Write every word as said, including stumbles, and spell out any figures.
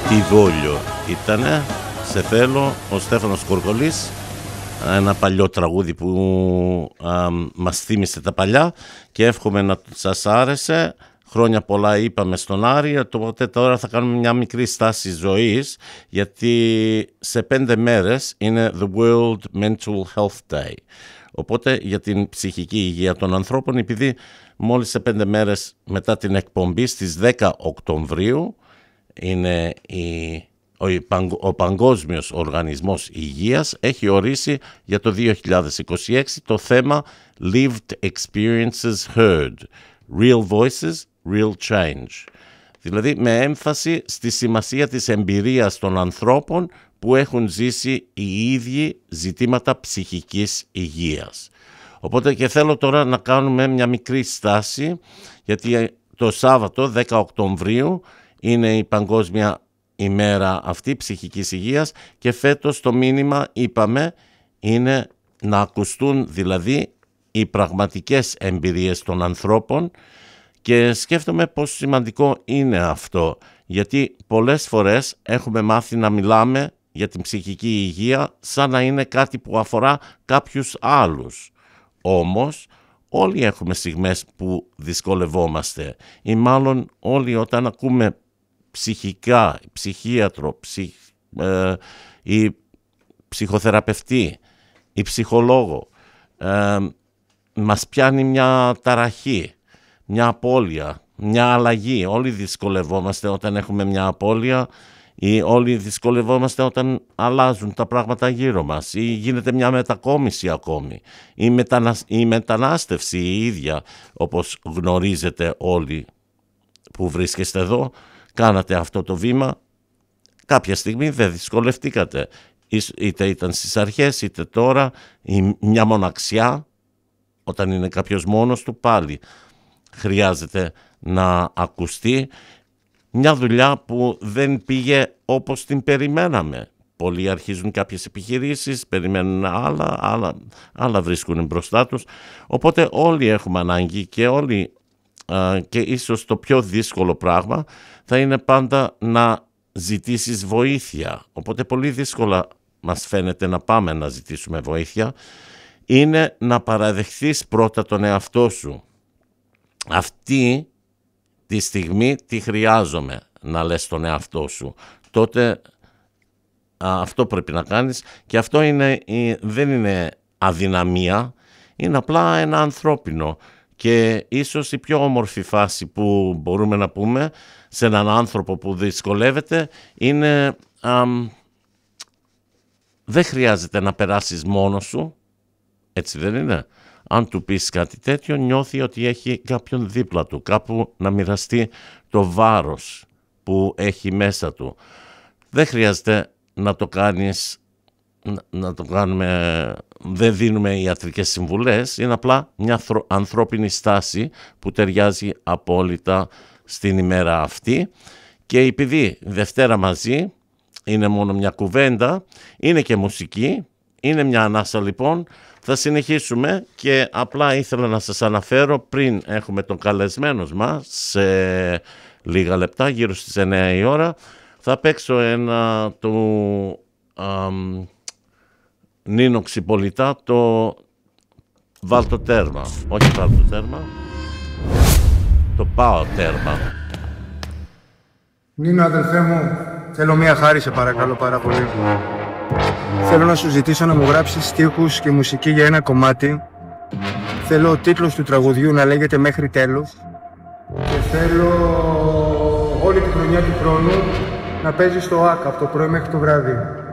Τι βόλιο ήτανε, σε θέλω, ο Στέφανος Κορκολής, ένα παλιό τραγούδι που α, μας θύμισε τα παλιά και εύχομαι να σας άρεσε. Χρόνια πολλά είπαμε στον Άρη, οπότε τώρα θα κάνουμε μια μικρή στάση ζωής, γιατί σε πέντε μέρες είναι The World Mental Health Day. Οπότε για την ψυχική υγεία των ανθρώπων, επειδή μόλις σε πέντε μέρες μετά την εκπομπή στις δέκα Οκτωβρίου είναι η, ο, ο Παγκόσμιος Οργανισμός Υγείας έχει ορίσει για το δύο χιλιάδες είκοσι έξι το θέμα Lived Experiences Heard, Real Voices, Real Change. Δηλαδή με έμφαση στη σημασία της εμπειρίας των ανθρώπων που έχουν ζήσει οι ίδιοι ζητήματα ψυχικής υγείας. Οπότε και θέλω τώρα να κάνουμε μια μικρή στάση, γιατί το Σάββατο δέκα Οκτωβρίου είναι η Παγκόσμια ημέρα αυτή ψυχικής υγείας και φέτος το μήνυμα είπαμε είναι να ακουστούν δηλαδή οι πραγματικές εμπειρίες των ανθρώπων και σκέφτομαι πόσο σημαντικό είναι αυτό, γιατί πολλές φορές έχουμε μάθει να μιλάμε για την ψυχική υγεία σαν να είναι κάτι που αφορά κάποιους άλλους. Όμως όλοι έχουμε στιγμές που δυσκολευόμαστε ή μάλλον όλοι όταν ακούμε ψυχικά, ψυχίατρο, ψυχ, ε, ή ψυχοθεραπευτή ή ψυχολόγο, ε, μας πιάνει μια ταραχή, μια απώλεια, μια αλλαγή. Όλοι δυσκολευόμαστε όταν έχουμε μια απώλεια ή όλοι δυσκολευόμαστε όταν αλλάζουν τα πράγματα γύρω μας ή γίνεται μια μετακόμιση ακόμη. Η, μετανα... η μετανάστευση η ίδια, όπως γνωρίζετε όλοι που βρίσκεστε εδώ, κάνατε αυτό το βήμα, κάποια στιγμή δεν δυσκολευτήκατε. Είτε ήταν στις αρχές είτε τώρα, ή μια μοναξιά, όταν είναι κάποιος μόνος του πάλι χρειάζεται να ακουστεί. Μια δουλειά που δεν πήγε όπως την περιμέναμε. Πολλοί αρχίζουν κάποιες επιχειρήσεις, περιμένουν άλλα, άλλα, άλλα βρίσκουν μπροστά τους. Οπότε όλοι έχουμε ανάγκη και όλοι α, και ίσως το πιο δύσκολο πράγμα θα είναι πάντα να ζητήσεις βοήθεια. Οπότε πολύ δύσκολα μας φαίνεται να πάμε να ζητήσουμε βοήθεια. Είναι να παραδεχθείς πρώτα τον εαυτό σου. Αυτή τη στιγμή τι χρειάζομαι, να λες στον εαυτό σου. Τότε α, αυτό πρέπει να κάνεις και αυτό είναι, δεν είναι αδυναμία, είναι απλά ένα ανθρώπινο και ίσως η πιο όμορφη φάση που μπορούμε να πούμε σε έναν άνθρωπο που δυσκολεύεται είναι α, δεν χρειάζεται να περάσεις μόνος σου, έτσι δεν είναι? Αν του πεις κάτι τέτοιο, νιώθει ότι έχει κάποιον δίπλα του, κάπου να μοιραστεί το βάρος που έχει μέσα του. Δεν χρειάζεται να το κάνεις, να το κάνουμε, δεν δίνουμε ιατρικές συμβουλές, είναι απλά μια ανθρώπινη στάση που ταιριάζει απόλυτα στην ημέρα αυτή. Και επειδή Δευτέρα μαζί είναι μόνο μια κουβέντα, είναι και μουσική, είναι μια ανάσα λοιπόν. Θα συνεχίσουμε και απλά ήθελα να σας αναφέρω πριν έχουμε τον καλεσμένο μας σε λίγα λεπτά, γύρω στις εννέα η ώρα, θα παίξω ένα του αμ, Νίνο Ξιπολιτά, το Βάλτο Τέρμα, όχι Βάλτο Τέρμα, το Πάω Τέρμα. Νίνο αδελφέ μου, θέλω μία χάρη σε παρακαλώ πάρα πολύ. Θέλω να σου ζητήσω να μου γράψεις στίχους και μουσική για ένα κομμάτι. Θέλω ο τίτλος του τραγουδιού να λέγεται «Μέχρι τέλος» και θέλω όλη τη χρονιά του χρόνου να παίζει στο ΆΚ από το πρωί μέχρι το βράδυ.